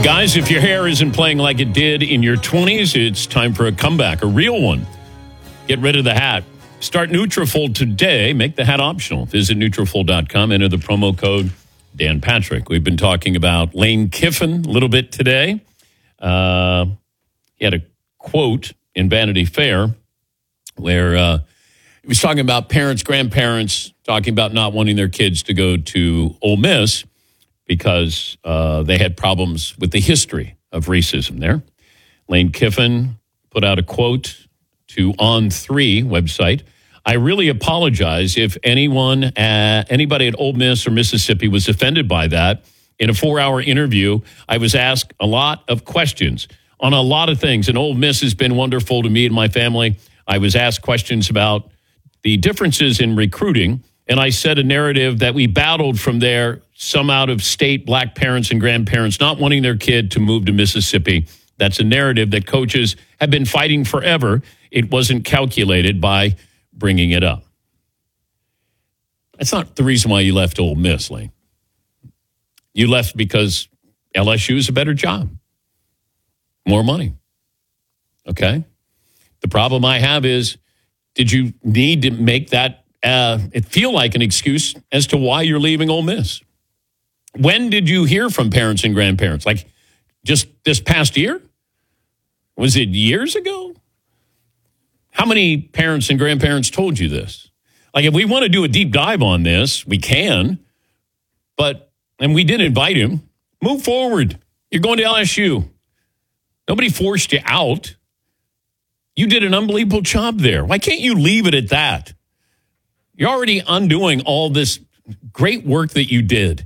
Guys, if your hair isn't playing like it did in your 20s, it's time for a comeback, a real one. Get rid of the hat. Start Nutrafol today. Make the hat optional. Visit Nutrafol.com. Enter the promo code Dan Patrick. We've been talking about Lane Kiffin a little bit today. He had a quote in Vanity Fair where he was talking about parents, grandparents, talking about not wanting their kids to go to Ole Miss because they had problems with the history of racism there. Lane Kiffin put out a quote to On3 website. I really apologize if anybody at Ole Miss or Mississippi was offended by that. In a 4-hour interview, I was asked a lot of questions on a lot of things, and Ole Miss has been wonderful to me and my family. I was asked questions about the differences in recruiting, and I said a narrative that we battled from there, some out-of-state black parents and grandparents not wanting their kid to move to Mississippi. That's a narrative that coaches have been fighting forever. It wasn't calculated by bringing it up. That's not the reason why you left Ole Miss, Lane. You left because LSU is a better job. More money. Okay? The problem I have is, did you need to make that it feel like an excuse as to why you're leaving Ole Miss? When did you hear from parents and grandparents? Like just this past year? Was it years ago? How many parents and grandparents told you this? Like, if we want to do a deep dive on this, we can. And we did invite him. Move forward. You're going to LSU. Nobody forced you out. You did an unbelievable job there. Why can't you leave it at that? You're already undoing all this great work that you did.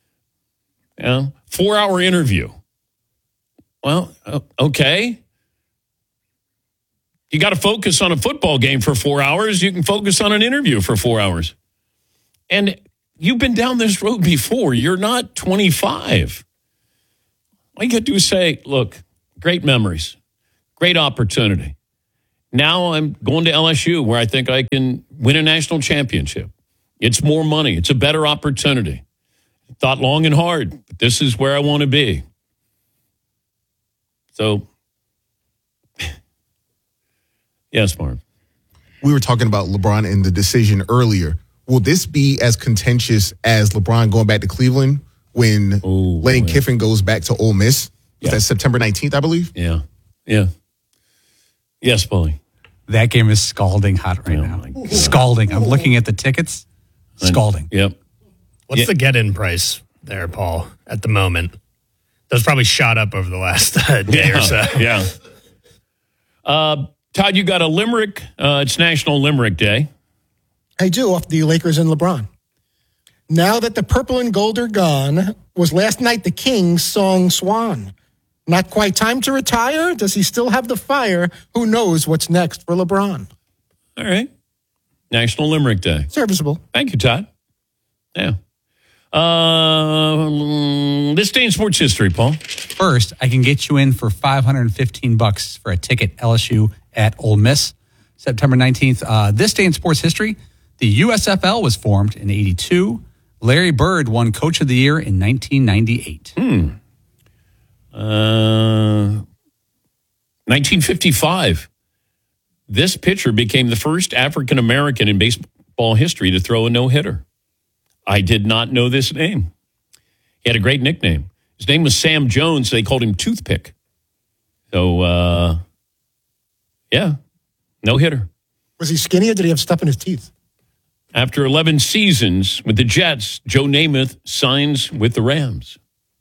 4-hour interview. Well, okay. You got to focus on a football game for 4 hours. You can focus on an interview for 4 hours. And you've been down this road before. You're not 25. All you got to do is say, look, great memories, great opportunity. Now I'm going to LSU where I think I can win a national championship. It's more money. It's a better opportunity. Thought long and hard, but this is where I want to be. So, yes, Marv. We were talking about LeBron and the decision earlier. Will this be as contentious as LeBron going back to Cleveland when Lane Kiffin goes back to Ole Miss? Yeah. That's September 19th, I believe? Yeah. Yes, Paulie. That game is scalding hot right now. Scalding. I'm looking at the tickets. Scalding. Yep. What's the get-in price there, Paul, at the moment? That's probably shot up over the last day or so. Yeah. Todd, you got a limerick. It's National Limerick Day. I do, off the Lakers and LeBron. Now that the purple and gold are gone, was last night the Kings' song Swan. Not quite time to retire? Does he still have the fire? Who knows what's next for LeBron? All right. National Limerick Day. Serviceable. Thank you, Todd. Yeah. This day in sports history, Paul. First, I can get you in for $515 for a ticket LSU at Ole Miss, September 19th. This day in sports history, the USFL was formed in 1982. Larry Bird won Coach of the Year in 1998. 1955. This pitcher became the first African-American in baseball history to throw a no-hitter. I did not know this name. He had a great nickname. His name was Sam Jones. They called him Toothpick. So, no-hitter. Was he skinny or did he have stuff in his teeth? After 11 seasons with the Jets, Joe Namath signs with the Rams.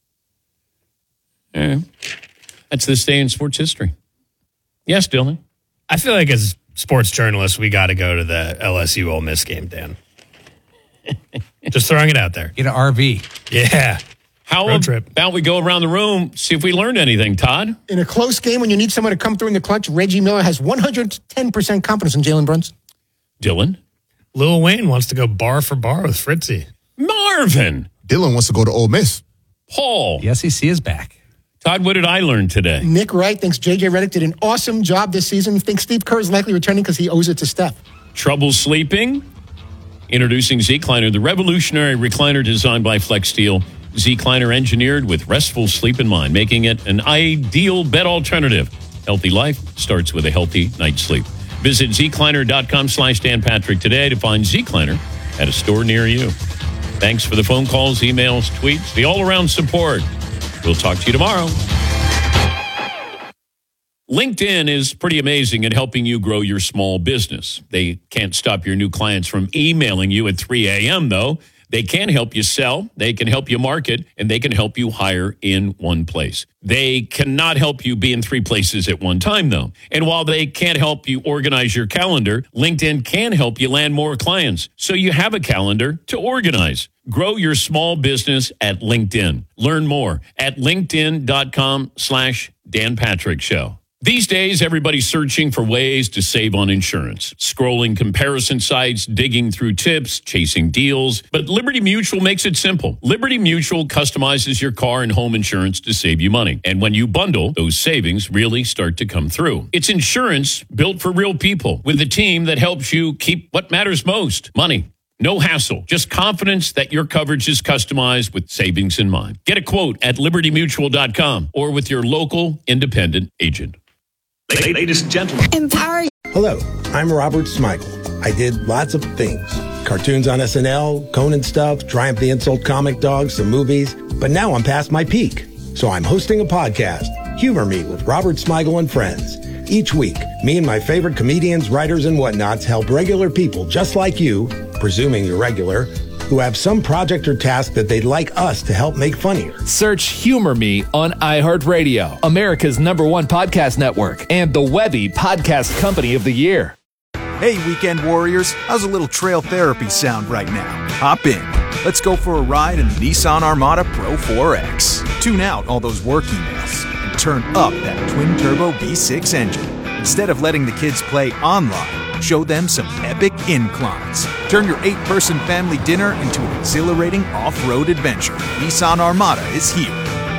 That's this day in sports history. Yes, Dylan? I feel like as sports journalists, we got to go to the LSU Ole Miss game, Dan. Just throwing it out there. Get an RV. Yeah. How about we go around the room, see if we learned anything, Todd? In a close game when you need someone to come through in the clutch, Reggie Miller has 110% confidence in Jalen Brunson. Dylan? Lil Wayne wants to go bar for bar with Fritzy. Marvin! Dylan wants to go to Ole Miss. Paul? The SEC is back. Todd, what did I learn today? Nick Wright thinks J.J. Redick did an awesome job this season. He thinks Steve Kerr is likely returning because he owes it to Steph. Trouble sleeping? Introducing Z-Cliner, the revolutionary recliner designed by Flex Steel. Zecliner engineered with restful sleep in mind, making it an ideal bed alternative. Healthy life starts with a healthy night's sleep. Visit Zecliner.com/Dan Patrick today to find Zecliner at a store near you. Thanks for the phone calls, emails, tweets, the all-around support. We'll talk to you tomorrow. LinkedIn is pretty amazing at helping you grow your small business. They can't stop your new clients from emailing you at 3 a.m., though. They can help you sell, they can help you market, and they can help you hire in one place. They cannot help you be in 3 places at one time, though. And while they can't help you organize your calendar, LinkedIn can help you land more clients, so you have a calendar to organize. Grow your small business at LinkedIn. Learn more at linkedin.com/Dan Patrick Show. These days, everybody's searching for ways to save on insurance. Scrolling comparison sites, digging through tips, chasing deals. But Liberty Mutual makes it simple. Liberty Mutual customizes your car and home insurance to save you money. And when you bundle, those savings really start to come through. It's insurance built for real people with a team that helps you keep what matters most, money. No hassle, just confidence that your coverage is customized with savings in mind. Get a quote at libertymutual.com or with your local independent agent. Ladies and gentlemen. Empower. Hello, I'm Robert Smigel. I did lots of things. Cartoons on SNL, Conan stuff, Triumph the Insult comic dog, some movies. But now I'm past my peak. So I'm hosting a podcast, Humor Me with Robert Smigel and Friends. Each week, me and my favorite comedians, writers, and whatnots help regular people just like you, presuming you're regular, who have some project or task that they'd like us to help make funnier. Search Humor Me on iHeartRadio, America's #1 podcast network, and the Webby Podcast Company of the Year. Hey, weekend warriors, how's a little trail therapy sound right now? Hop in. Let's go for a ride in the Nissan Armada Pro 4X. Tune out all those work emails and turn up that twin-turbo V6 engine. Instead of letting the kids play online, show them some epic inclines. Turn your 8-person family dinner into an exhilarating off-road adventure. Nissan Armada is here.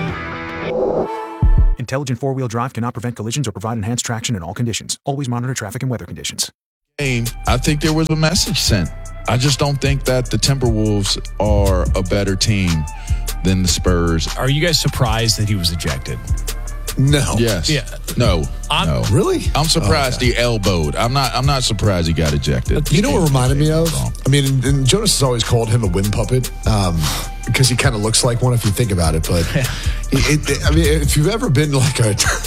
Intelligent four-wheel drive cannot prevent collisions or provide enhanced traction in all conditions. Always monitor traffic and weather conditions. I think there was a message sent. I just don't think that the Timberwolves are a better team than the Spurs. Are you guys surprised that he was ejected? No. Yes. Yeah. No. No. Really? I'm surprised he elbowed. I'm not surprised he got ejected. You know what reminded me of? I mean, and Jonas has always called him a wind puppet because he kind of looks like one if you think about it. But I mean, if you've ever been like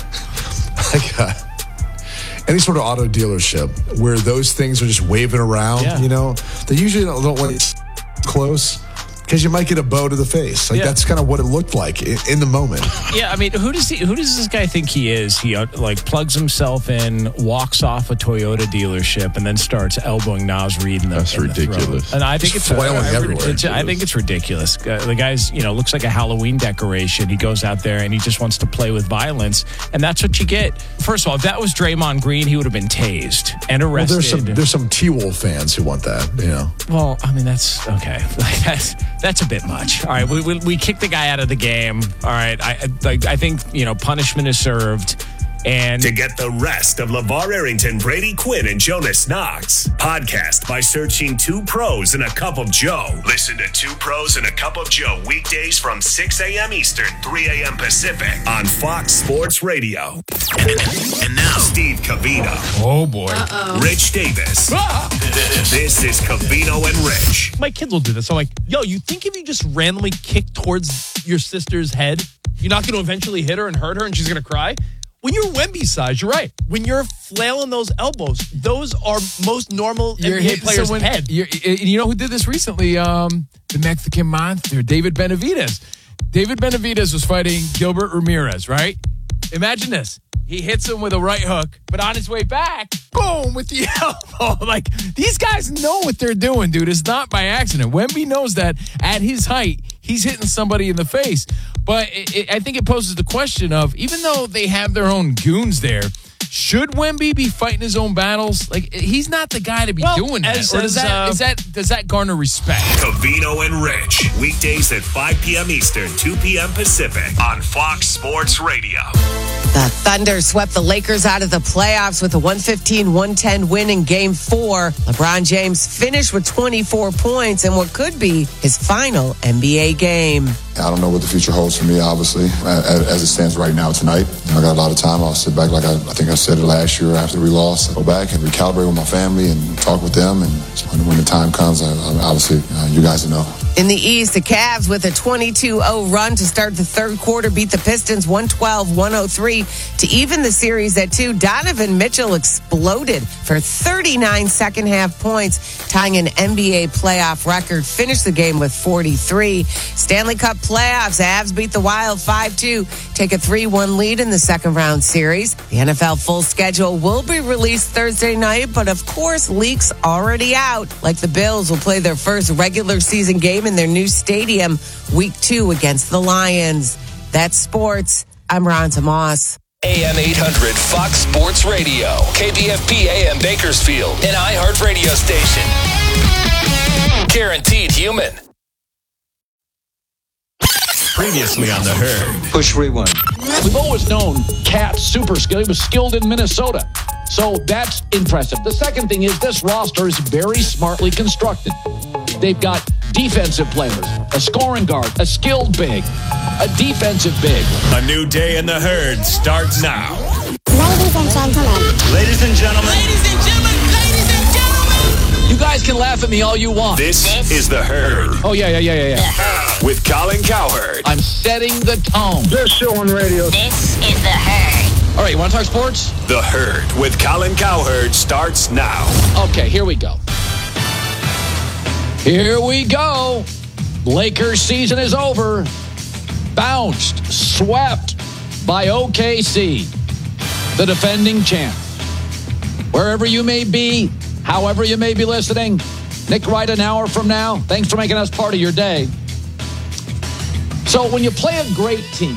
any sort of auto dealership where those things are just waving around, you know, they usually don't want it close. Because you might get a bow to the face. That's kind of what it looked like in the moment. Yeah, I mean, who does this guy think he is? He plugs himself in, walks off a Toyota dealership, and then starts elbowing Naz Reid in the That's ridiculous. And I think it's flailing everywhere. I think it's ridiculous. The guy's, looks like a Halloween decoration. He goes out there and he just wants to play with violence, and that's what you get. First of all, if that was Draymond Green, he would have been tased and arrested. Well, there's some T-Wolf fans who want that, you know. Well, I mean, that's okay. That's a bit much. All right, we kicked the guy out of the game. All right, I think punishment is served. And to get the rest of LeVar Arrington, Brady Quinn, and Jonas Knox, podcast by searching 2 Pros and a Cup of Joe. Listen to 2 Pros and a Cup of Joe weekdays from 6 a.m. Eastern, 3 a.m. Pacific on Fox Sports Radio. And now, Steve Covino. Oh, boy. Rich Davis. This is Covino and Rich. My kids will do this. I'm like, yo, you think if you just randomly kick towards your sister's head, you're not going to eventually hit her and hurt her and she's going to cry? When you're Wemby size, you're right. When you're flailing those elbows, those are most normal NBA players' head. You know who did this recently? The Mexican monster, David Benavidez. David Benavidez was fighting Gilbert Ramirez, right? Imagine this. He hits him with a right hook, but on his way back, boom, with the elbow. Like, these guys know what they're doing, dude. It's not by accident. Wemby knows that at his height, he's hitting somebody in the face. But I think it poses the question of, even though they have their own goons there, should Wemby be fighting his own battles? Like, he's not the guy to be doing that. Or does that garner respect? Covino and Rich, weekdays at 5 p.m. Eastern, 2 p.m. Pacific on Fox Sports Radio. The Thunder swept the Lakers out of the playoffs with a 115-110 win in Game 4. LeBron James finished with 24 points in what could be his final NBA game. I don't know what the future holds for me, obviously, as it stands right now tonight. I got a lot of time. I'll sit back like I think I said it last year after we lost. Go back and recalibrate with my family and talk with them. And when the time comes, obviously, you guys will know. In the East, the Cavs with a 22-0 run to start the third quarter beat the Pistons 112-103 to even the series at 2. Donovan Mitchell exploded for 39 second-half points, tying an NBA playoff record. Finished the game with 43. Stanley Cup playoffs, Avs beat the Wild 5-2, take a 3-1 lead in the second-round series. The NFL full schedule will be released Thursday night, but of course, leaks already out. Like the Bills will play their first regular season game in their new stadium week 2 against the Lions. That's sports. I'm Ronta Moss. AM 800 Fox Sports Radio, KPFP AM Bakersfield, an iHeart radio station. Guaranteed human. Previously on The Herd. Push rewind. We've always known Cat's super skill. He was skilled in Minnesota. So that's impressive. The second thing is this roster is very smartly constructed. They've got defensive players, a scoring guard, a skilled big, a defensive big. A new day in The Herd starts now. Ladies and gentlemen. Ladies and gentlemen. Ladies and gentlemen. Ladies and gentlemen. You guys can laugh at me all you want. This is The Herd. Oh, yeah. With Colin Cowherd. I'm setting the tone. Best show on radio. This is The Herd. All right, you want to talk sports? The Herd with Colin Cowherd starts now. Okay, here we go. Here we go. Lakers season is over. Bounced, swept by OKC, the defending champ. Wherever you may be, however you may be listening, Nick Wright an hour from now. Thanks for making us part of your day. So when you play a great team,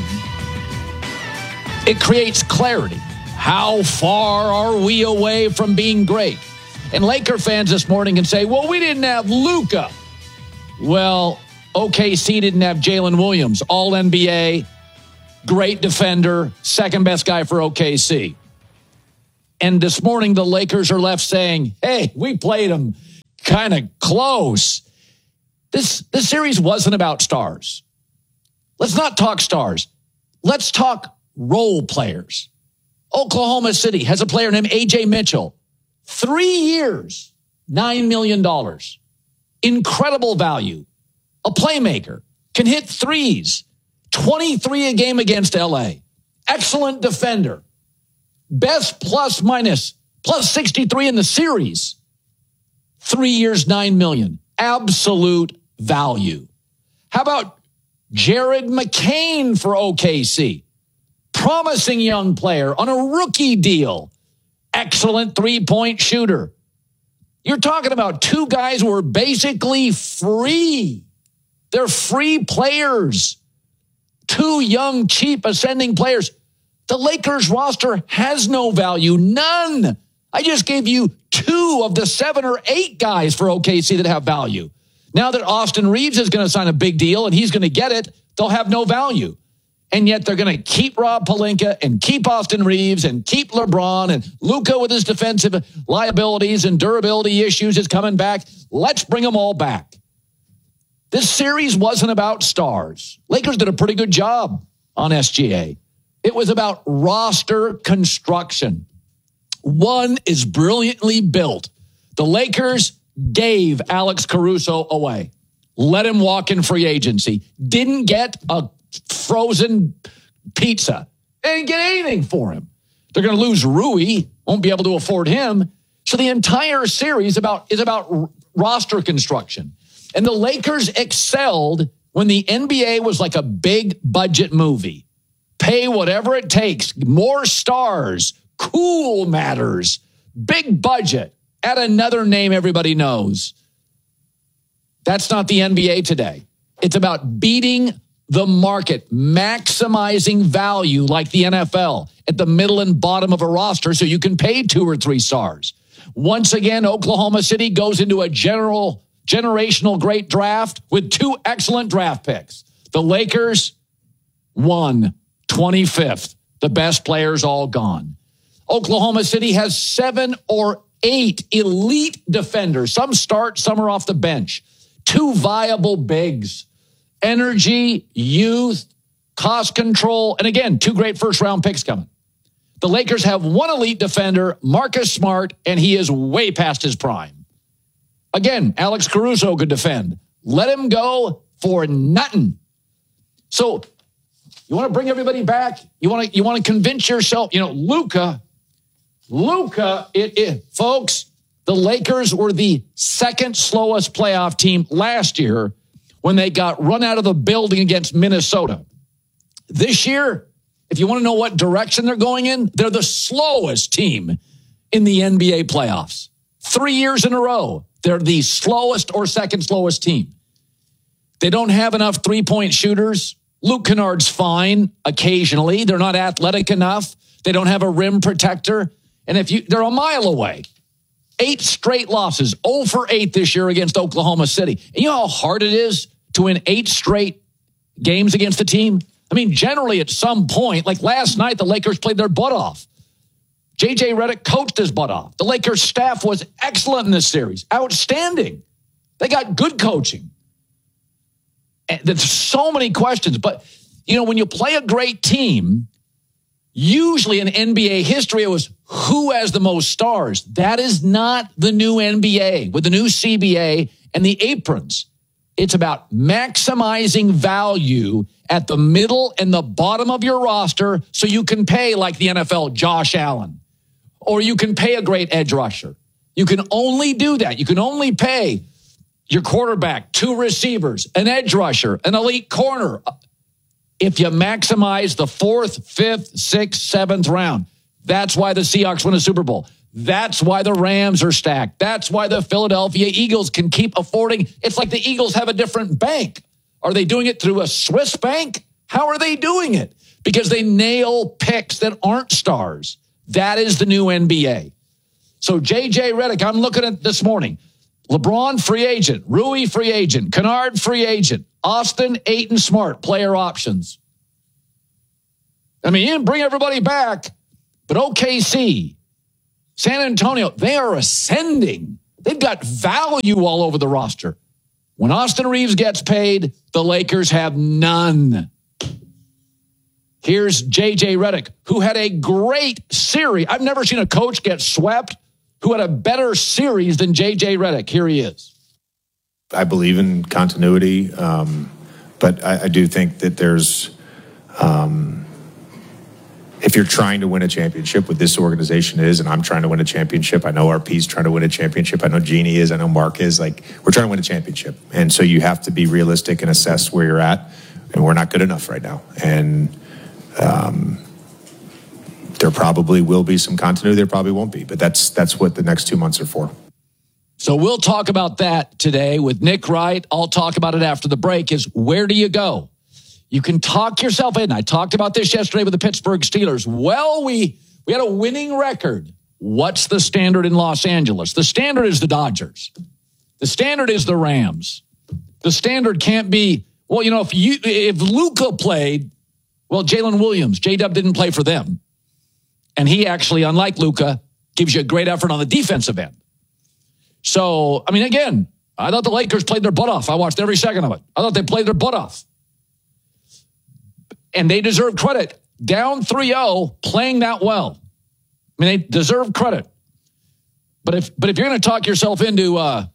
it creates clarity. How far are we away from being great? And Laker fans this morning can say, well, we didn't have Luka. Well, OKC didn't have Jalen Williams, all NBA, great defender, second best guy for OKC. And this morning, the Lakers are left saying, hey, we played them kind of close. This series wasn't about stars. Let's not talk stars. Let's talk role players. Oklahoma City has a player named A.J. Mitchell. 3 years, $9 million. Incredible value. A playmaker. Can hit threes. 23 a game against L.A. Excellent defender. Best plus minus. Plus 63 in the series. 3 years, $9 million. Absolute value. How about Jared McCain for OKC? Promising young player on a rookie deal. Excellent three-point shooter. You're talking about two guys who are basically free. They're free players. Two young, cheap, ascending players. The Lakers roster has no value. None. I just gave you 2 of the 7 or 8 guys for OKC that have value. Now that Austin Reeves is going to sign a big deal and he's going to get it, they'll have no value. And yet they're going to keep Rob Pelinka and keep Austin Reeves and keep LeBron and Luka with his defensive liabilities and durability issues is coming back. Let's bring them all back. This series wasn't about stars. Lakers did a pretty good job on SGA. It was about roster construction. One is brilliantly built. The Lakers gave Alex Caruso away. Let him walk in free agency. Didn't get a frozen pizza. They didn't get anything for him. They're going to lose Rui, won't be able to afford him. So the entire series is about roster construction. And the Lakers excelled when the NBA was like a big budget movie. Pay whatever it takes. More stars. Cool matters. Big budget. Add another name everybody knows. That's not the NBA today. It's about beating the market, maximizing value like the NFL at the middle and bottom of a roster so you can pay 2 or 3 stars. Once again, Oklahoma City goes into a generational great draft with 2 excellent draft picks. The Lakers won 25th. The best players all gone. Oklahoma City has 7 or 8 elite defenders. Some start, some are off the bench. 2 viable bigs. energy, youth, cost control, and again, 2 great first-round picks coming. The Lakers have one elite defender, Marcus Smart, and he is way past his prime. Again, Alex Caruso could defend. Let him go for nothing. So you want to bring everybody back? You want to convince yourself, Luka, folks, the Lakers were the second slowest playoff team last year when they got run out of the building against Minnesota. This year, if you want to know what direction they're going in, they're the slowest team in the NBA playoffs. 3 years in a row, they're the slowest or second slowest team. They don't have enough three-point shooters. Luke Kennard's fine occasionally. They're not athletic enough. They don't have a rim protector. And they're a mile away. 8 straight losses, 0 for 8 this year against Oklahoma City. And you know how hard it is to win 8 straight games against a team? I mean, generally at some point, like last night, the Lakers played their butt off. J.J. Redick coached his butt off. The Lakers staff was excellent in this series. Outstanding. They got good coaching. And there's so many questions. But, when you play a great team, usually in NBA history, it was who has the most stars. That is not the new NBA with the new CBA and the aprons. It's about maximizing value at the middle and the bottom of your roster so you can pay, like the NFL, Josh Allen. Or you can pay a great edge rusher. You can only do that. You can only pay your quarterback, 2 receivers, an edge rusher, an elite corner. If you maximize the 4th, 5th, 6th, 7th round. That's why the Seahawks win a Super Bowl. That's why the Rams are stacked. That's why the Philadelphia Eagles can keep affording. It's like the Eagles have a different bank. Are they doing it through a Swiss bank? How are they doing it? Because they nail picks that aren't stars. That is the new NBA. So J.J. Redick, I'm looking at this morning. LeBron, free agent. Rui, free agent. Kennard, free agent. Austin, Ayton, Smart, player options. I mean, you didn't bring everybody back, but OKC, San Antonio, they are ascending. They've got value all over the roster. When Austin Reeves gets paid, the Lakers have none. Here's J.J. Redick, who had a great series. I've never seen a coach get swept who had a better series than J.J. Redick. Here he is. I believe in continuity, but I do think that there's, if you're trying to win a championship, what this organization is, and I'm trying to win a championship, I know RP's trying to win a championship, I know Jeannie is, I know Mark is, we're trying to win a championship. And so you have to be realistic and assess where you're at, and we're not good enough right now. And there probably will be some continuity, there probably won't be, but that's what the next 2 months are for. So we'll talk about that today with Nick Wright. I'll talk about it after the break. Is where do you go? You can talk yourself in. I talked about this yesterday with the Pittsburgh Steelers. Well, we had a winning record. What's the standard in Los Angeles? The standard is the Dodgers. The standard is the Rams. The standard can't be, if Luka played, Jalen Williams, J-Dub didn't play for them. And he actually, unlike Luka, gives you a great effort on the defensive end. So, again, I thought the Lakers played their butt off. I watched every second of it. I thought they played their butt off. And they deserve credit. Down 3-0, playing that well. They deserve credit. But if you're going to talk yourself into,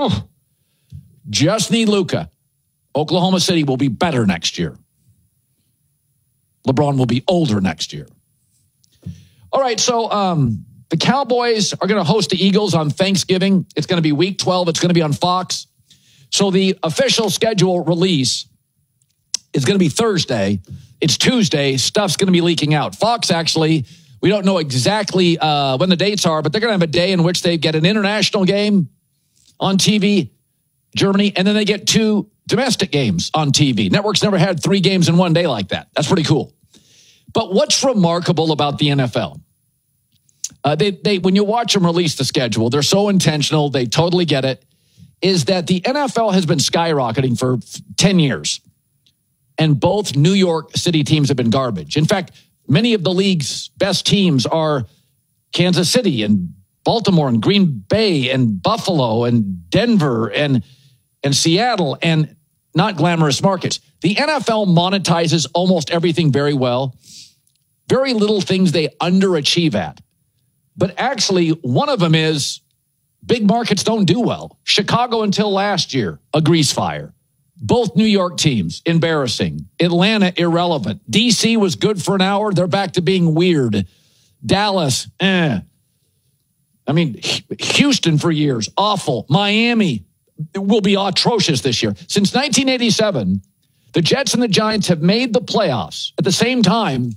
just need Luka, Oklahoma City will be better next year. LeBron will be older next year. All right, so the Cowboys are going to host the Eagles on Thanksgiving. It's going to be week 12. It's going to be on Fox. So the official schedule release is going to be Thursday. It's Tuesday. Stuff's going to be leaking out. Fox, actually, we don't know exactly when the dates are, but they're going to have a day in which they get an international game on TV, Germany, and then they get 2 domestic games on TV. Networks never had 3 games in one day like that. That's pretty cool. But what's remarkable about the NFL? They when you watch them release the schedule, they're so intentional, they totally get it, is that the NFL has been skyrocketing for 10 years. And both New York City teams have been garbage. In fact, many of the league's best teams are Kansas City and Baltimore and Green Bay and Buffalo and Denver and Seattle. And not glamorous markets. The NFL monetizes almost everything very well. Very little things they underachieve at. But actually, one of them is big markets don't do well. Chicago until last year, a grease fire. Both New York teams, embarrassing. Atlanta, irrelevant. DC was good for an hour. They're back to being weird. Dallas, I mean, Houston for years, awful. Miami will be atrocious this year. Since 1987, the Jets and the Giants have made the playoffs at the same time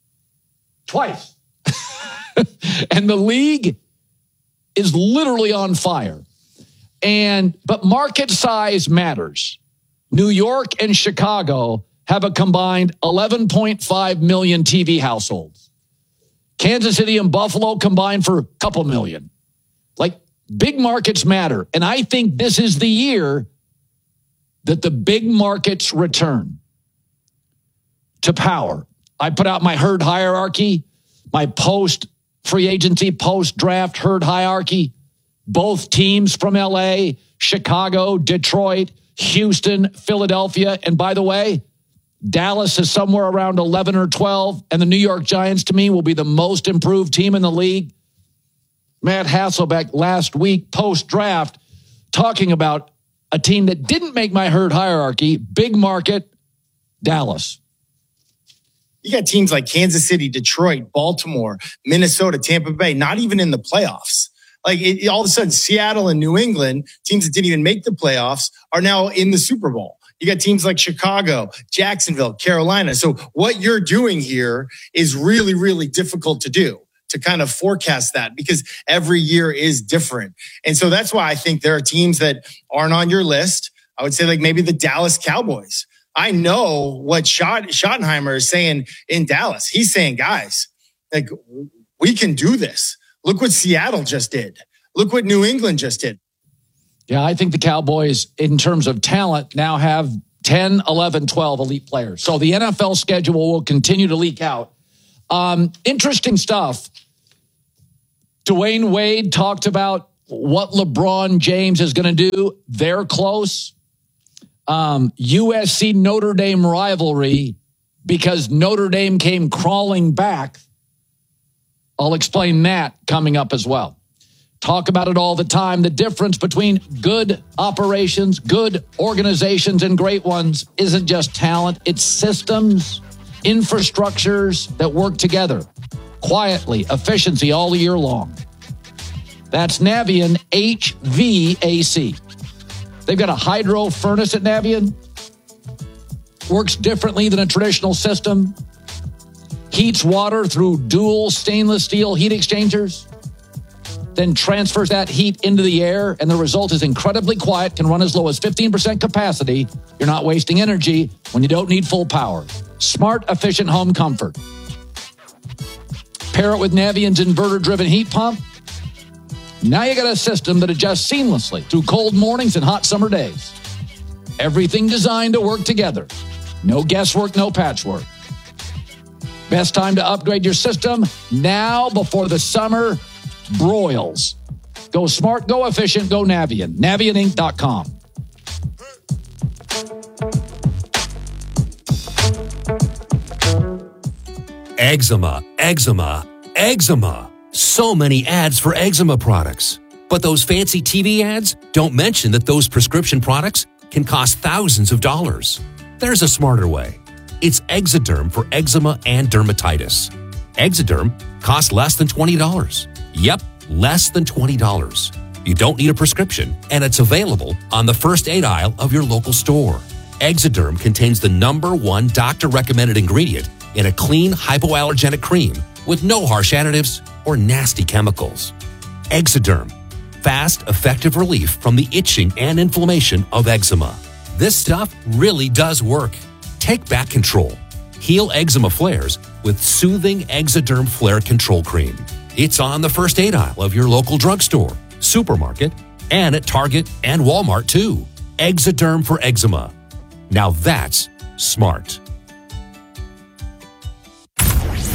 twice. And the league is literally on fire. But market size matters. New York and Chicago have a combined 11.5 million TV households. Kansas City and Buffalo combined for a couple million. Like, big markets matter. And I think this is the year that the big markets return to power. I put out my herd hierarchy, my post-free agency, post-draft herd hierarchy. Both teams from LA, Chicago, Detroit, Houston, Philadelphia. And by the way, Dallas is somewhere around 11 or 12. And the New York Giants, to me, will be the most improved team in the league. Matt Hasselbeck last week, post-draft, talking about a team that didn't make my herd hierarchy, big market, Dallas. You got teams like Kansas City, Detroit, Baltimore, Minnesota, Tampa Bay, not even in the playoffs. Like, all of a sudden, Seattle and New England, teams that didn't even make the playoffs, are now in the Super Bowl. You got teams like Chicago, Jacksonville, Carolina. So what you're doing here is really, really difficult to do, to kind of forecast that, because every year is different. And so that's why I think there are teams that aren't on your list. I would say like maybe the Dallas Cowboys. I know what Schottenheimer is saying in Dallas. He's saying, guys, like, we can do this. Look what Seattle just did. Look what New England just did. Yeah, I think the Cowboys, in terms of talent, now have 10, 11, 12 elite players. So the NFL schedule will continue to leak out. Interesting stuff. Dwayne Wade talked about what LeBron James is going to do. They're close. USC Notre Dame rivalry, because Notre Dame came crawling back. I'll explain that coming up as well. Talk about it all the time. The difference between good operations, good organizations, and great ones isn't just talent. It's systems, infrastructures that work together quietly, efficiency all year long. That's Navien HVAC. They've got a hydro furnace at Navien. Works differently than a traditional system. Heats water through dual stainless steel heat exchangers, then transfers that heat into the air, and the result is incredibly quiet, can run as low as 15% capacity. You're not wasting energy when you don't need full power. Smart, efficient home comfort. Pair it with Navien's inverter-driven heat pump. Now you got a system that adjusts seamlessly through cold mornings and hot summer days. Everything designed to work together. No guesswork, no patchwork. Best time to upgrade your system now before the summer broils. Go smart, go efficient, go Navien. NavienInc.com. Eczema, eczema, eczema. So many ads for eczema products. But those fancy TV ads don't mention that those prescription products can cost thousands of dollars. There's a smarter way. It's Exoderm for eczema and dermatitis. Exoderm costs less than $20. Yep, less than $20. You don't need a prescription, and it's available on the first aid aisle of your local store. Exoderm contains the #1 doctor-recommended ingredient in a clean, hypoallergenic cream with no harsh additives or nasty chemicals. Exoderm, fast, effective relief from the itching and inflammation of eczema. This stuff really does work. Take back control. Heal eczema flares with soothing Exoderm Flare Control Cream. It's on the first aid aisle of your local drugstore, supermarket, and at Target and Walmart too. Exoderm for eczema. Now that's smart.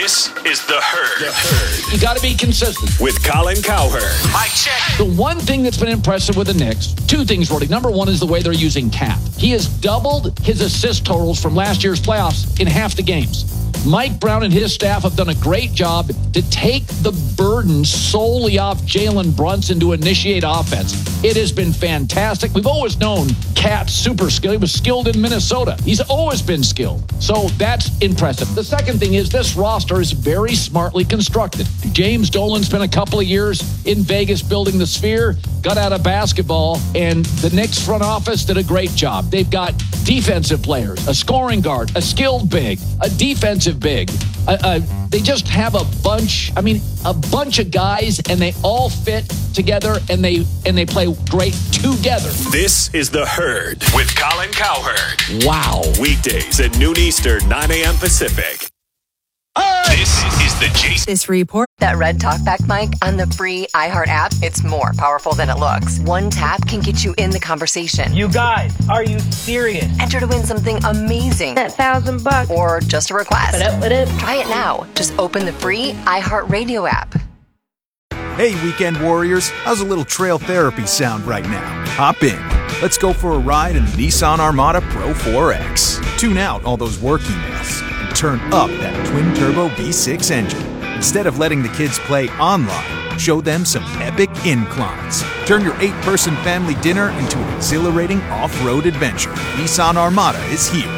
This is The Herd. You got to be consistent. With Colin Cowherd. Mic check. The one thing that's been impressive with the Knicks, two things, Roddy. Number one is the way they're using Cap. He has doubled his assist totals from last year's playoffs in half the games. Mike Brown and his staff have done a great job to take the burden solely off Jalen Brunson to initiate offense. It has been fantastic. We've always known Cat's super skilled. He was skilled in Minnesota. He's always been skilled. So that's impressive. The second thing is this roster is very smartly constructed. James Dolan spent a couple of years in Vegas building the Sphere, got out of basketball, and the Knicks front office did a great job. They've got defensive players, a scoring guard, a skilled big, a defensive big. They just have a bunch of guys, and they all fit together, and they play great together. This is The Herd with Colin Cowherd. Wow. Weekdays at noon Eastern, 9 a.m. Pacific. This is the Jason. This report. That red talkback mic on the free iHeart app, it's more powerful than it looks. One tap can get you in the conversation. You guys, are you serious? Enter to win something amazing. That $1,000. Or just a request. What up? Try it now. Just open the free iHeart Radio app. Hey, weekend warriors, how's a little trail therapy sound right now? Hop in. Let's go for a ride in the Nissan Armada Pro 4X. Tune out all those work emails and turn up that twin-turbo V6 engine. Instead of letting the kids play online, show them some epic inclines. Turn your 8-person family dinner into an exhilarating off-road adventure. Nissan Armada is here.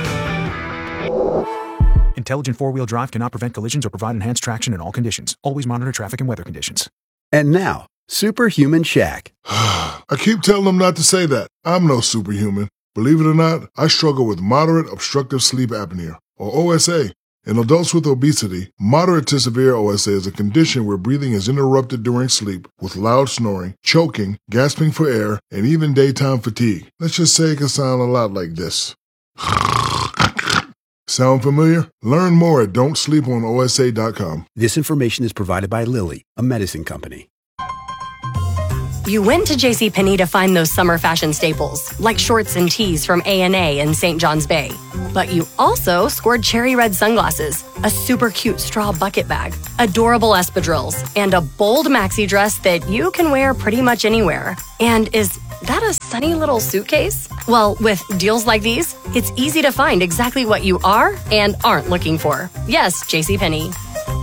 Intelligent four-wheel drive cannot prevent collisions or provide enhanced traction in all conditions. Always monitor traffic and weather conditions. And now, Superhuman Shaq. I keep telling them not to say that. I'm no superhuman. Believe it or not, I struggle with moderate obstructive sleep apnea, or OSA. In adults with obesity, moderate to severe OSA is a condition where breathing is interrupted during sleep with loud snoring, choking, gasping for air, and even daytime fatigue. Let's just say it can sound a lot like this. Sound familiar? Learn more at don'tsleeponosa.com. This information is provided by Lilly, a medicine company. You went to JCPenney to find those summer fashion staples, like shorts and tees from A&A and St. John's Bay. But you also scored cherry red sunglasses, a super cute straw bucket bag, adorable espadrilles, and a bold maxi dress that you can wear pretty much anywhere. And is that a sunny little suitcase? Well, with deals like these, it's easy to find exactly what you are and aren't looking for. Yes, JCPenney.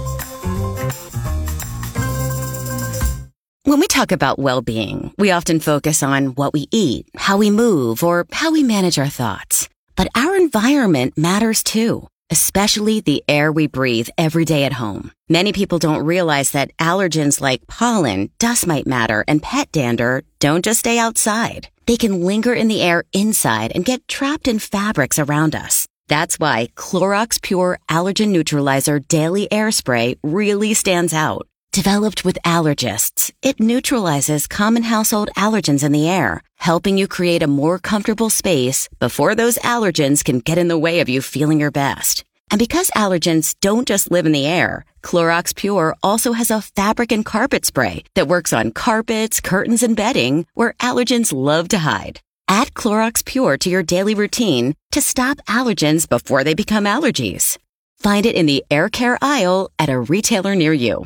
When we talk about well-being, we often focus on what we eat, how we move, or how we manage our thoughts. But our environment matters too, especially the air we breathe every day at home. Many people don't realize that allergens like pollen, dust mite matter, and pet dander don't just stay outside. They can linger in the air inside and get trapped in fabrics around us. That's why Clorox Pure Allergen Neutralizer Daily Air Spray really stands out. Developed with allergists, it neutralizes common household allergens in the air, helping you create a more comfortable space before those allergens can get in the way of you feeling your best. And because allergens don't just live in the air, Clorox Pure also has a fabric and carpet spray that works on carpets, curtains, and bedding where allergens love to hide. Add Clorox Pure to your daily routine to stop allergens before they become allergies. Find it in the air care aisle at a retailer near you.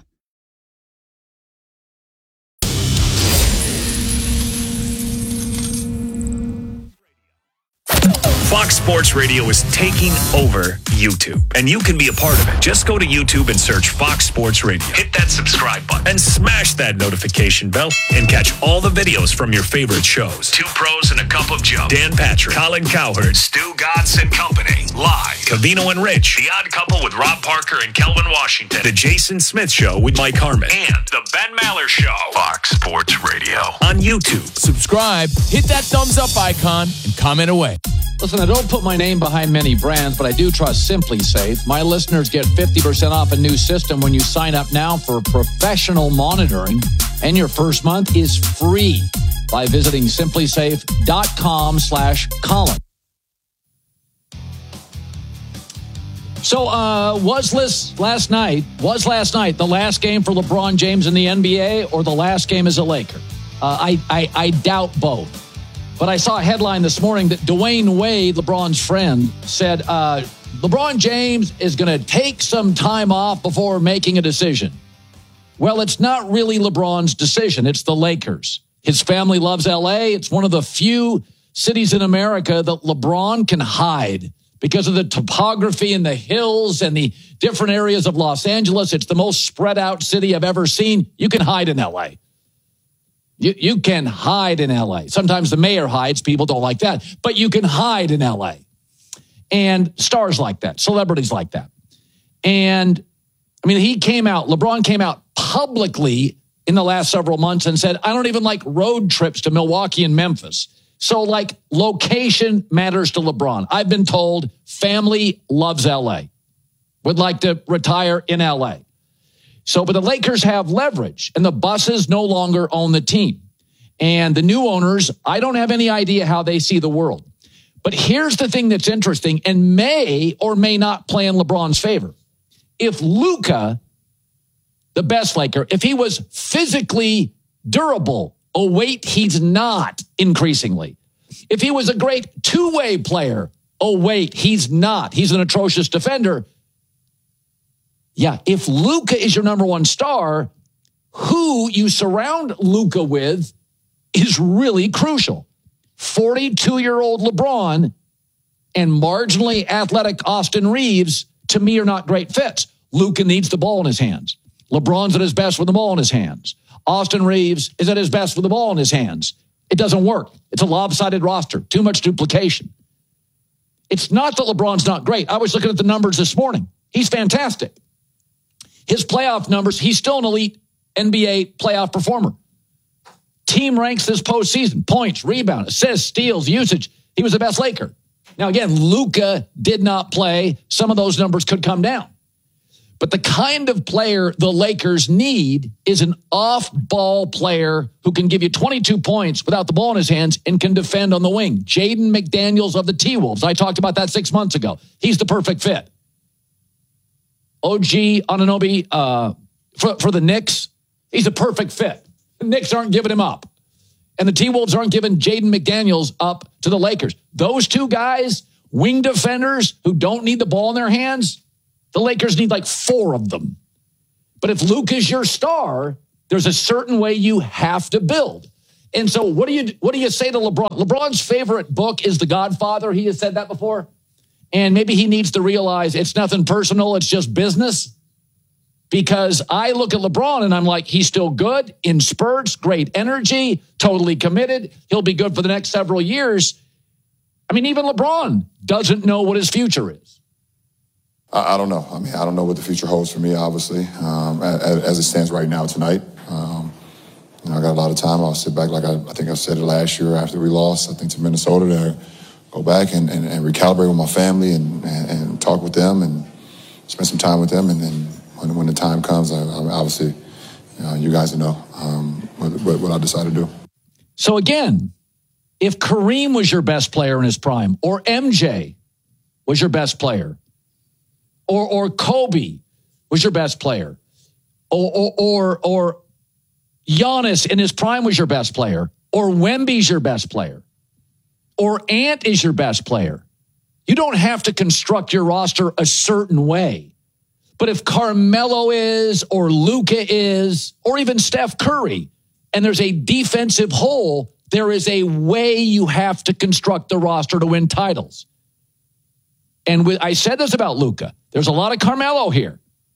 Fox Sports Radio is taking over YouTube, and you can be a part of it. Just go to YouTube and search Fox Sports Radio. Hit that subscribe button and smash that notification bell and catch all the videos from your favorite shows. Two Pros and a Cup of Joe, Dan Patrick, Colin Cowherd, Stu Godson Company, live. Covino and Rich, The Odd Couple with Rob Parker and Kelvin Washington, The Jason Smith Show with Mike Harmon, and The Ben Maller Show. Fox Sports Radio on YouTube. Subscribe, hit that thumbs up icon, and comment away. Listen, I don't put my name behind many brands, but I do trust SimpliSafe. My listeners get 50% off a new system when you sign up now for professional monitoring, and your first month is free by visiting SimpliSafe.com/Colin. So, was last night the last game for LeBron James in the NBA or the last game as a Laker? I doubt both. But I saw a headline this morning that Dwayne Wade, LeBron's friend, said LeBron James is going to take some time off before making a decision. Well, it's not really LeBron's decision. It's the Lakers. His family loves LA. It's one of the few cities in America that LeBron can hide because of the topography and the hills and the different areas of Los Angeles. It's the most spread out city I've ever seen. You can hide in LA. You can hide in LA. Sometimes the mayor hides. People don't like that. But you can hide in LA. And stars like that, celebrities like that. And, I mean, LeBron came out publicly in the last several months and said, I don't even like road trips to Milwaukee and Memphis. So, like, location matters to LeBron. I've been told family loves LA, would like to retire in LA. So, but the Lakers have leverage, and the Busses no longer own the team. And the new owners, I don't have any idea how they see the world. But here's the thing that's interesting and may or may not play in LeBron's favor. If Luka, the best Laker, if he was physically durable, he's not increasingly. If he was a great two-way player, he's not. He's an atrocious defender. Yeah, if Luka is your number one star, who you surround Luka with is really crucial. 42-year-old LeBron and marginally athletic Austin Reeves, to me, are not great fits. Luka needs the ball in his hands. LeBron's at his best with the ball in his hands. Austin Reeves is at his best with the ball in his hands. It doesn't work. It's a lopsided roster. Too much duplication. It's not that LeBron's not great. I was looking at the numbers this morning. He's fantastic. His playoff numbers, he's still an elite NBA playoff performer. Team ranks this postseason. Points, rebound, assists, steals, usage. He was the best Laker. Now, again, Luka did not play. Some of those numbers could come down. But the kind of player the Lakers need is an off-ball player who can give you 22 points without the ball in his hands and can defend on the wing. Jaden McDaniels of the T-Wolves. I talked about that 6 months ago. He's the perfect fit. OG Anunoby for the Knicks, he's a perfect fit. The Knicks aren't giving him up. And the T-Wolves aren't giving Jaden McDaniels up to the Lakers. Those two guys, wing defenders who don't need the ball in their hands, the Lakers need like 4 of them. But if Luke is your star, there's a certain way you have to build. And so what do you say to LeBron? LeBron's favorite book is The Godfather. He has said that before. And maybe he needs to realize it's nothing personal. It's just business. Because I look at LeBron and I'm like, he's still good in spurts, great energy, totally committed. He'll be good for the next several years. I mean, even LeBron doesn't know what his future is. I don't know. I mean, I don't know what the future holds for me, obviously, as it stands right now tonight. I got a lot of time. I'll sit back like I think I said it last year after we lost, I think, to Minnesota, to go back and recalibrate with my family and talk with them and spend some time with them. And then when the time comes, obviously, you guys know what I decide to do. So again, if Kareem was your best player in his prime, or MJ was your best player, or Kobe was your best player, or Giannis in his prime was your best player, or Wemby's your best player, or Ant is your best player, you don't have to construct your roster a certain way. But if Carmelo is, or Luka is, or even Steph Curry, and there's a defensive hole, there is a way you have to construct the roster to win titles. And I said this about Luka. There's a lot of Carmelo here.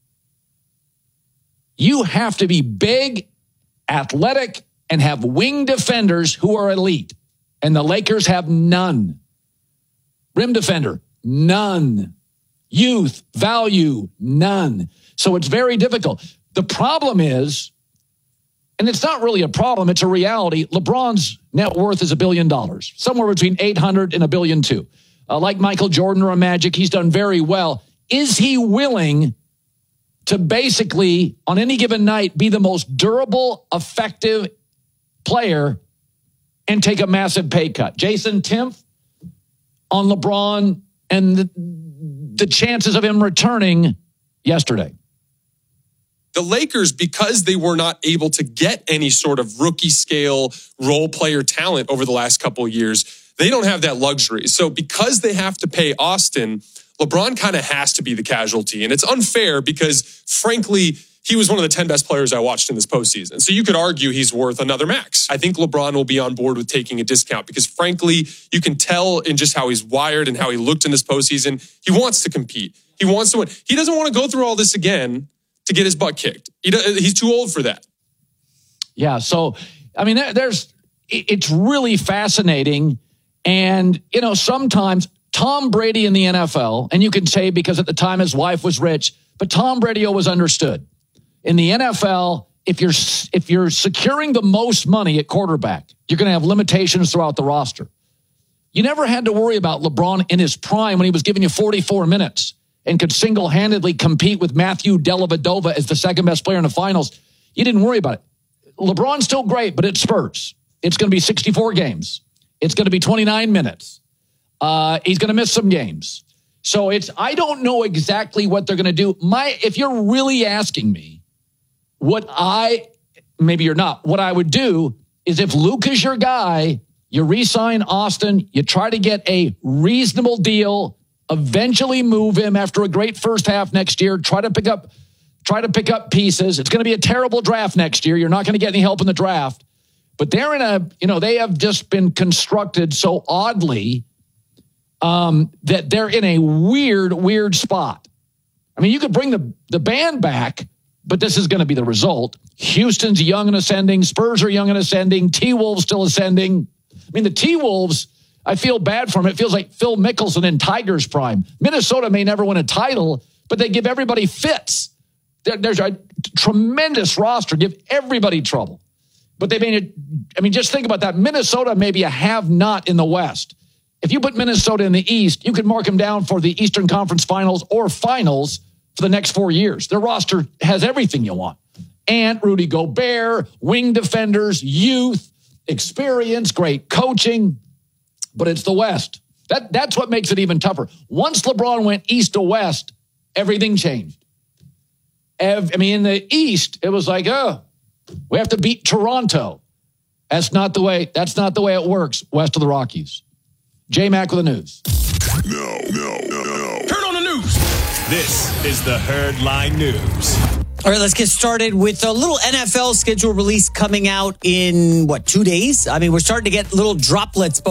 You have to be big, athletic, and have wing defenders who are elite. And the Lakers have none. Rim defender, none. Youth, value, none. So it's very difficult. The problem is, and it's not really a problem, it's a reality, LeBron's net worth is $1 billion, somewhere between 800 and $1 billion too. Like Michael Jordan or a Magic, he's done very well. Is he willing to basically, on any given night, be the most durable, effective player and take a massive pay cut? Jason Timpf on LeBron and the chances of him returning yesterday. The Lakers, because they were not able to get any sort of rookie scale role player talent over the last couple of years, they don't have that luxury. So because they have to pay Austin, LeBron kind of has to be the casualty. And it's unfair because, frankly, he was one of the 10 best players I watched in this postseason. So you could argue he's worth another max. I think LeBron will be on board with taking a discount because, frankly, you can tell in just how he's wired and how he looked in this postseason. He wants to compete. He wants to win. He doesn't want to go through all this again to get his butt kicked. He's too old for that. Yeah. So, I mean, it's really fascinating. And, sometimes Tom Brady in the NFL, and you can say because at the time his wife was rich, but Tom Brady always understood. In the NFL, if you're securing the most money at quarterback, you're going to have limitations throughout the roster. You never had to worry about LeBron in his prime when he was giving you 44 minutes and could single-handedly compete with Matthew Dellavedova as the second best player in the finals. You didn't worry about it. LeBron's still great, but it's Spurs. It's going to be 64 games. It's going to be 29 minutes. He's going to miss some games. So I don't know exactly what they're going to do. If you're really asking me, maybe you're not, what I would do is if Luke is your guy, you re-sign Austin, you try to get a reasonable deal, eventually move him after a great first half next year, try to pick up pieces. It's going to be a terrible draft next year. You're not going to get any help in the draft. But they're they have just been constructed so oddly that they're in a weird spot. I mean, you could bring the band back, but this is going to be the result. Houston's young and ascending. Spurs are young and ascending. T-Wolves still ascending. I mean, the T-Wolves, I feel bad for them. It feels like Phil Mickelson in Tigers prime. Minnesota may never win a title, but they give everybody fits. There's a tremendous roster, give everybody trouble. But they made it, just think about that. Minnesota may be a have-not in the West. If you put Minnesota in the East, you could mark them down for the Eastern Conference Finals or Finals for the next 4 years. Their roster has everything you want. Ant, Rudy Gobert, wing defenders, youth, experience, great coaching. But it's the West. That's what makes it even tougher. Once LeBron went east to west, everything changed. In the East, it was like, we have to beat Toronto. That's not the way it works west of the Rockies. J-Mac with the news. No. Turn on the news. This is the Herd Line News. All right, let's get started with a little NFL schedule release coming out in, 2 days? I mean, we're starting to get little droplets.